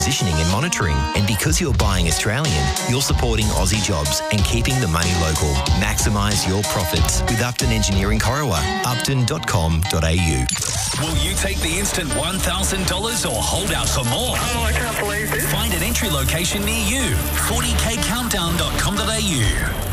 positioning and monitoring. And because you're buying Australian, you're supporting Aussie jobs and keeping the money local. Maximise your profits with Upton Engineering Corowa. upton.com.au. Will you take the instant $1,000 or hold out for more? Oh, I can't believe this. Find an entry location near you. 40kcountdown.com.au.